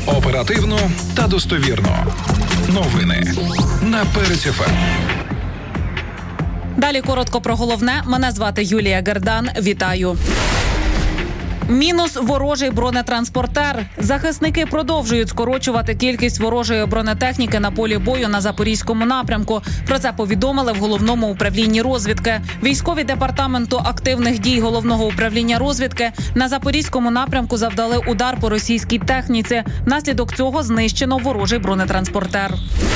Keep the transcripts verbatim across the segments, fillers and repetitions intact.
Оперативно та достовірно. Новини на Перець еф ем. Далі коротко про головне. Мене звати Юлія Гердан. Вітаю. Мінус ворожий бронетранспортер. Захисники продовжують скорочувати кількість ворожої бронетехніки на полі бою на Запорізькому напрямку. Про це повідомили в Головному управлінні розвідки. Військові департаменту активних дій Головного управління розвідки на Запорізькому напрямку завдали удар по російській техніці. Внаслідок цього знищено ворожий бронетранспортер.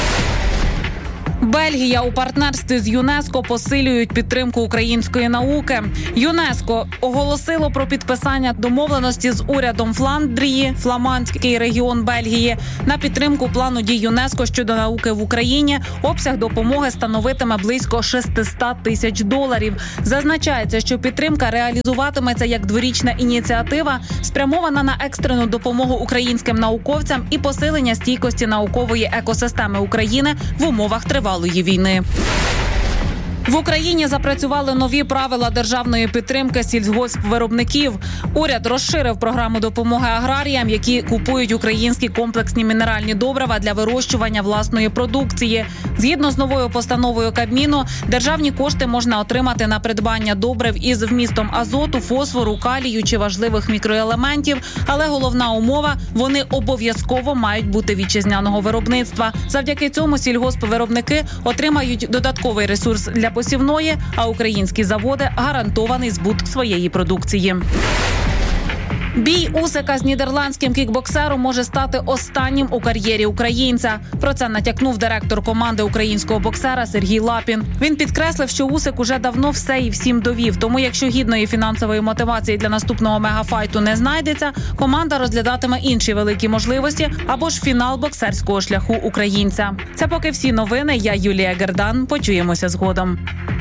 Бельгія у партнерстві з ЮНЕСКО посилюють підтримку української науки. ЮНЕСКО оголосило про підписання домовленості з урядом Фландрії, фламандський регіон Бельгії, на підтримку плану дій ЮНЕСКО щодо науки в Україні. Обсяг допомоги становитиме близько шістсот тисяч доларів. Зазначається, що підтримка реалізуватиметься як дворічна ініціатива, спрямована на екстрену допомогу українським науковцям і посилення стійкості наукової екосистеми України в умовах тривалої війни. В Україні запрацювали нові правила державної підтримки сільгоспвиробників. Уряд розширив програму допомоги аграріям, які купують українські комплексні мінеральні добрива для вирощування власної продукції. Згідно з новою постановою Кабміну, державні кошти можна отримати на придбання добрив із вмістом азоту, фосфору, калію чи важливих мікроелементів, але головна умова – вони обов'язково мають бути вітчизняного виробництва. Завдяки цьому сільгоспвиробники отримають додатковий ресурс для посівної, а українські заводи – гарантований збут своєї продукції. Бій Усика з нідерландським кікбоксером може стати останнім у кар'єрі українця. Про це натякнув директор команди українського боксера Сергій Лапін. Він підкреслив, що Усик уже давно все і всім довів, тому якщо гідної фінансової мотивації для наступного мегафайту не знайдеться, команда розглядатиме інші великі можливості або ж фінал боксерського шляху українця. Це поки всі новини. Я Юлія Гердан. Почуємося згодом.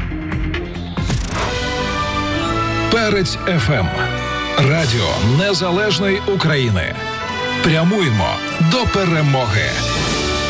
Перець еф ем. Радіо Незалежної України. Прямуємо до перемоги.